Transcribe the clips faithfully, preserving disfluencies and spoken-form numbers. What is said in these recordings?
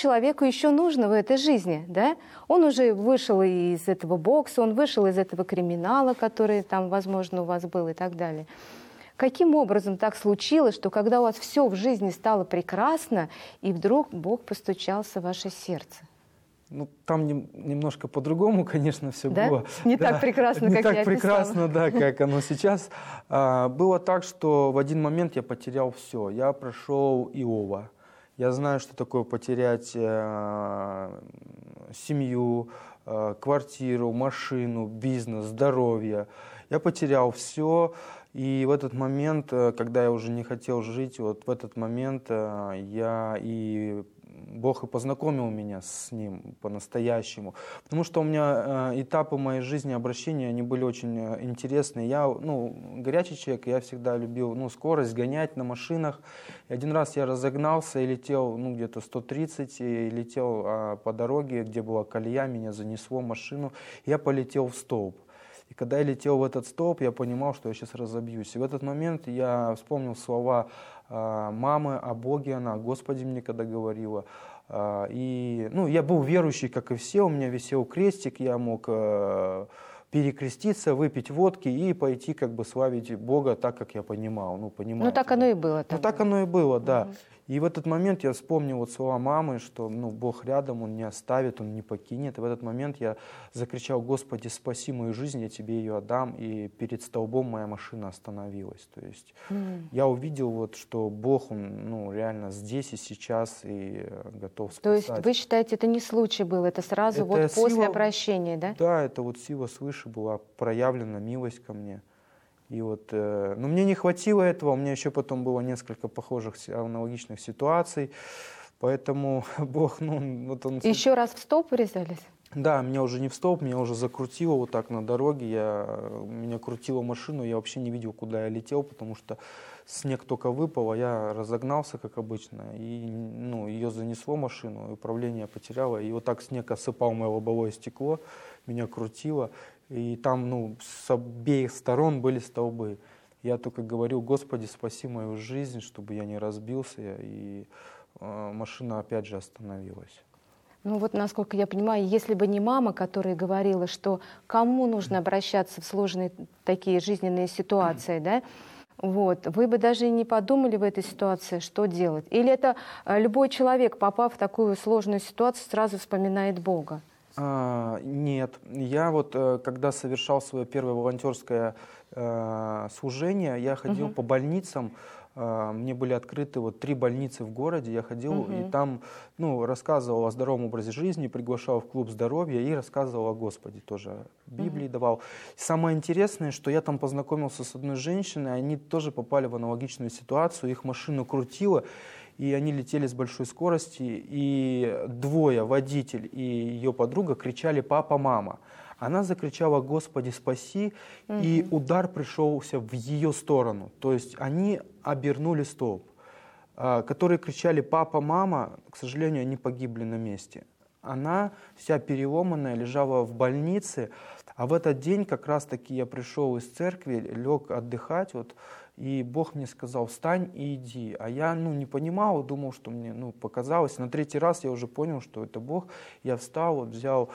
человеку еще нужно в этой жизни, да? Он уже вышел из этого бокса, он вышел из этого криминала, который там, возможно, у вас был и так далее. Каким образом так случилось, что когда у вас все в жизни стало прекрасно, и вдруг Бог постучался в ваше сердце? Ну, там не, немножко по-другому, конечно, все да? было. Не да, так прекрасно, не как так я прекрасно, описала. да, как оно сейчас. А, было так, что в один момент я потерял все. Я прошел Иова. Я знаю, что такое потерять э, семью, э, квартиру, машину, бизнес, здоровье. Я потерял все. И в этот момент, когда я уже не хотел жить, вот в этот момент я и Бог и познакомил меня с Ним по-настоящему. Потому что у меня этапы моей жизни, обращения, они были очень интересные. Я, ну, горячий человек, я всегда любил, ну, скорость, гонять на машинах. И один раз я разогнался и летел, ну, где-то сто тридцать, и летел а, по дороге, где была колея, меня занесло машину. Я полетел в столб. И когда я летел в этот столб, я понимал, что я сейчас разобьюсь. И в этот момент я вспомнил слова э, мамы о Боге, она о Господе мне когда говорила. Э, и, ну, я был верующий, как и все, у меня висел крестик, я мог э, перекреститься, выпить водки и пойти как бы славить Бога так, как я понимал. Ну, ну так оно и было. Ну так оно и было, да. Угу. И в этот момент я вспомнил вот слова мамы, что, ну, Бог рядом, Он не оставит, Он не покинет. И в этот момент я закричал: Господи, спаси мою жизнь, я Тебе ее отдам. И перед столбом моя машина остановилась. То есть mm. я увидел, вот, что Бог, Он, ну, реально здесь и сейчас и готов спасать. То есть вы считаете, это не случай был, это сразу это вот после сила, обращения, да? Да, это вот сила свыше была проявлена, милость ко мне. И вот, э, но мне не хватило этого, у меня еще потом было несколько похожих, аналогичных ситуаций, поэтому Бог, ну, вот Он... Еще раз в столб врезались? Да, меня уже не в столб, меня уже закрутило вот так на дороге, я, меня крутило машину, я вообще не видел, куда я летел, потому что снег только выпал, а я разогнался, как обычно, и, ну, ее занесло машину, управление потеряло, и вот так снег осыпал мое лобовое стекло, меня крутило. И там, ну, с обеих сторон были столбы. Я только говорил: Господи, спаси мою жизнь, чтобы я не разбился. И э, машина опять же остановилась. Ну вот, насколько я понимаю, если бы не мама, которая говорила, что кому нужно обращаться в сложные такие жизненные ситуации, да, вот, вы бы даже не подумали в этой ситуации, что делать. Или это любой человек, попав в такую сложную ситуацию, сразу вспоминает Бога? А, нет, я вот, когда совершал свое первое волонтерское э, служение, я ходил uh-huh. по больницам, э, мне были открыты вот три больницы в городе, я ходил uh-huh. и там, ну, рассказывал о здоровом образе жизни, приглашал в клуб здоровья и рассказывал о Господе, тоже Библии uh-huh. давал. Самое интересное, что я там познакомился с одной женщиной, они тоже попали в аналогичную ситуацию, их машину крутило, и они летели с большой скорости, и двое, водитель и ее подруга, кричали: «Папа, мама». Она закричала: «Господи, спаси», угу. и удар пришелся в ее сторону. То есть они обернули столб. Которые кричали: «Папа, мама», к сожалению, они погибли на месте. Она вся переломанная лежала в больнице, а в этот день как раз-таки я пришел из церкви, лег отдыхать, вот, и Бог мне сказал: «Встань и иди». А я, ну, не понимал, думал, что мне, ну, показалось. На третий раз я уже понял, что это Бог. Я встал, вот, взял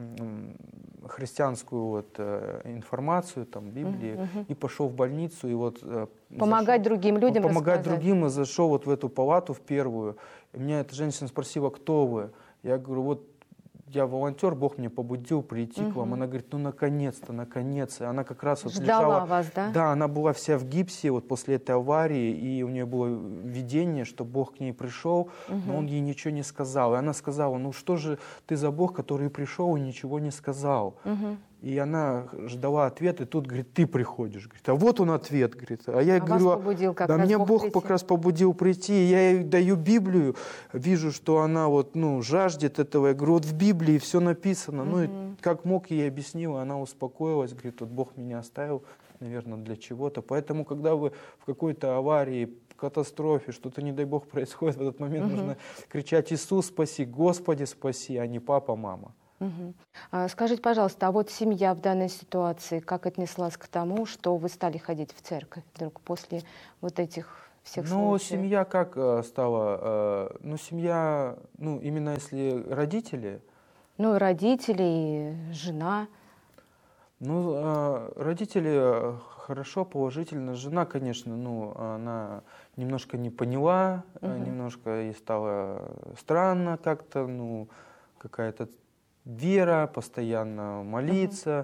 христианскую вот, э, информацию, там, Библии, uh-huh. и пошел в больницу. И вот, э, помогать зашел, другим людям Помогать рассказать. другим, и зашел вот в эту палату, в первую. И меня эта женщина спросила: «Кто вы?» Я говорю: «Вот я волонтер, Бог меня побудил прийти угу. к вам». Она говорит: «Ну, наконец-то, наконец». И она как раз вот ждала лежала, вас, да? Да, она была вся в гипсе вот после этой аварии, и у нее было видение, что Бог к ней пришел, угу. но Он ей ничего не сказал. И она сказала: «Ну, что же ты за Бог, который пришел и ничего не сказал?» Угу. И она ждала ответ, и тут, говорит: «Ты приходишь». Говорит: «А вот он ответ». Говорит. А я а говорю: вас побудил как да, раз меня Бог, Бог прийти. как раз побудил прийти. И я ей даю Библию, вижу, что она вот, ну, жаждет этого. Я говорю: вот в Библии все написано. Угу. Ну, и как мог, ей объяснила, она успокоилась. Говорит: вот Бог меня оставил, наверное, для чего-то. Поэтому, когда вы в какой-то аварии, катастрофе, что-то, не дай Бог, происходит, в этот момент угу. нужно кричать: «Иисус, спаси, Господи, спаси», а не «Папа, мама». Угу. А скажите, пожалуйста, а вот семья в данной ситуации как отнеслась к тому, что вы стали ходить в церковь вдруг после вот этих всех Ну, случаях? семья как э, стала? Э, ну, семья, ну, именно если родители, Ну, и родители, и жена. ну, э, родители э, хорошо, положительно. Жена, конечно, ну, она немножко не поняла, э, Мгм. немножко ей стало странно как-то, ну, какая-то вера, постоянно Мгм. молиться,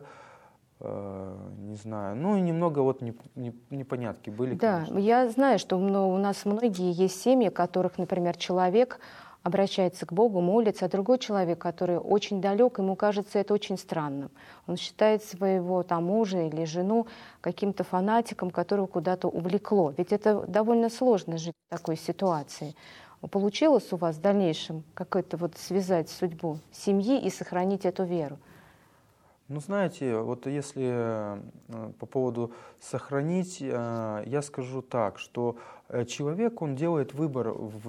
э, не знаю. Ну, и немного вот не- не- непонятки были, Да, конечно. я знаю, что мно- у нас многие есть семьи, в которых, например, человек обращается к Богу, молится, а другой человек, который очень далек, ему кажется это очень странным. Он считает своего там мужа или жену каким-то фанатиком, которого куда-то увлекло. Ведь это довольно сложно жить в такой ситуации. Получилось у вас в дальнейшем как-то вот связать судьбу семьи и сохранить эту веру? Ну, знаете, вот если э, по поводу сохранить, э, я скажу так, что э, человек, он делает выбор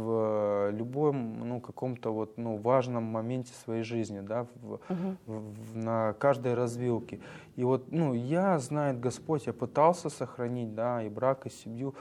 в любом, ну, каком-то вот, ну, важном моменте своей жизни, да, в- Мгм. в- на каждой развилке. И вот, ну, я, знает Господь, я пытался сохранить, да, и брак, и семью,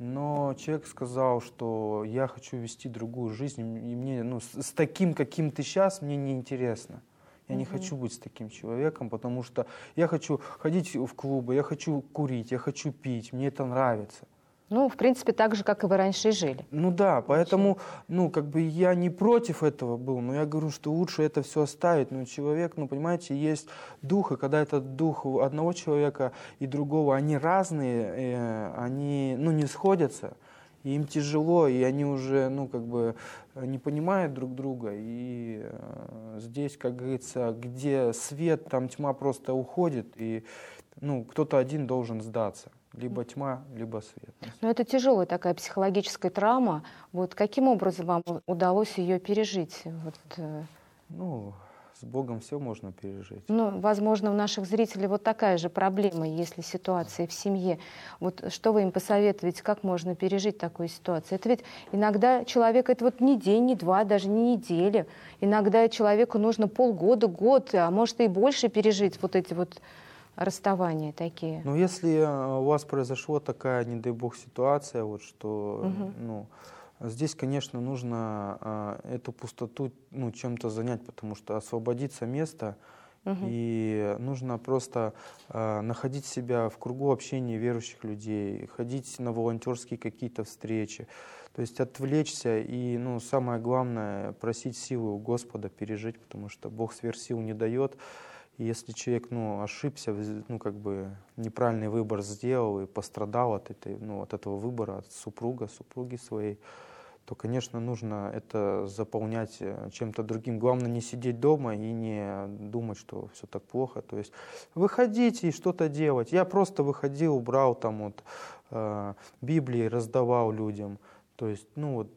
но человек сказал, что я хочу вести другую жизнь, и мне, ну, с, с таким, каким ты сейчас, мне неинтересно. Я не Мгм. хочу быть с таким человеком, потому что я хочу ходить в клубы, я хочу курить, я хочу пить, мне это нравится. Ну, в принципе, так же, как и вы раньше и жили. Ну да, поэтому, ну, как бы я не против этого был, но я говорю, что лучше это все оставить. Но человек, ну, понимаете, есть дух, и когда этот дух у одного человека и другого, они разные, э, они, ну, не сходятся, и им тяжело, и они уже, ну, как бы не понимают друг друга. И э, здесь, как говорится, где свет, там тьма просто уходит, и, ну, кто-то один должен сдаться. Либо тьма, либо свет. Но это тяжелая такая психологическая травма. Вот каким образом вам удалось ее пережить? Вот, э, Ну, с Богом все можно пережить. ну, возможно, у наших зрителей вот такая же проблема, если ситуация в семье. Вот что вы им посоветуете, как можно пережить такую ситуацию? Это ведь иногда человек, это вот не день, не два, даже не неделя. Иногда человеку нужно полгода, год, а может и больше пережить вот эти вот расставания такие. Но если э, у вас произошла такая, не дай бог, ситуация, вот что, Мгм. ну, здесь, конечно, нужно э, эту пустоту, ну, чем-то занять, потому что освободиться место, Мгм. и нужно просто э, находить себя в кругу общения верующих людей, ходить на волонтерские какие-то встречи, то есть отвлечься и, ну, самое главное, просить силы у Господа пережить, потому что Бог сверх сил не дает. И если человек, ну, ошибся, ну, как бы неправильный выбор сделал и пострадал от, этой, ну, от этого выбора, от супруга, супруги своей, то, конечно, нужно это заполнять э, чем-то другим. Главное не сидеть дома и не думать, что все так плохо. То есть выходить и что-то делать. Я просто выходил, брал там вот э, Библии, раздавал людям. То есть, ну вот,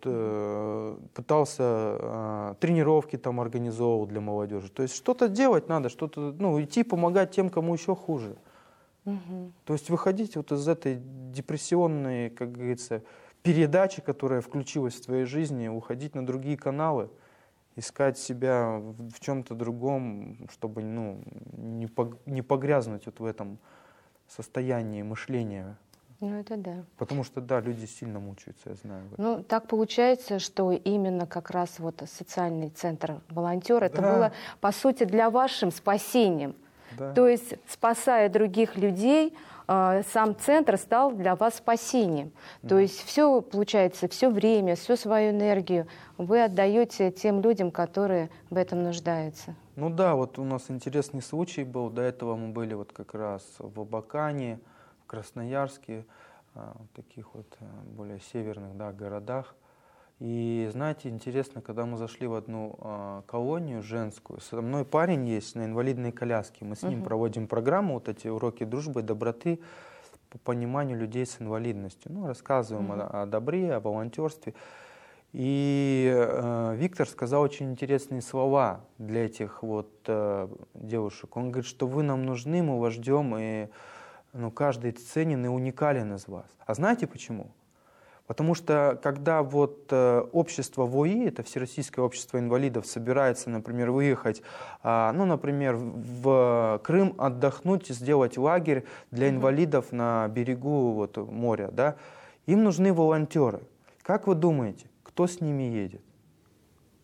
э, пытался э, тренировки там организовывал для молодежи. То есть что-то делать надо, что-то, ну, идти помогать тем, кому еще хуже. Мгм. То есть выходить вот из этой депрессионной, как говорится, передачи, которая включилась в твоей жизни, уходить на другие каналы, искать себя в, в чем-то другом, чтобы, ну, не, пог- не погрязнуть вот в этом состоянии мышления. Ну, это да. Потому что, да, люди сильно мучаются, я знаю. в этом. Ну, так получается, что именно как раз вот социальный центр «Волонтер» это Да. было, по сути, для вашим спасением. Да. То есть, спасая других людей, э, сам центр стал для вас спасением. То есть, все, получается, все время, всю свою энергию вы отдаете тем людям, которые в этом нуждаются. Ну да, вот у нас интересный случай был. До этого мы были вот как раз в Абакане, в Красноярске, а, в таких вот а, более северных, да, городах. И знаете, интересно, когда мы зашли в одну а, колонию женскую, со мной парень есть на инвалидной коляске, мы с ним Мгм. проводим программу, вот эти уроки дружбы и доброты по пониманию людей с инвалидностью. Ну, рассказываем Мгм. о, о добре, о волонтерстве. И э, Виктор сказал очень интересные слова для этих вот э, девушек. Он говорит, что вы нам нужны, мы вас ждем, и, ну, каждый ценен и уникален из вас. А знаете почему? Потому что когда вот э, общество ВОИ, это Всероссийское общество инвалидов, собирается, например, выехать, а, ну, например, в в Крым отдохнуть, сделать лагерь для Мгм. инвалидов на берегу вот, моря, да, Им нужны волонтеры. Как вы думаете, кто с ними едет?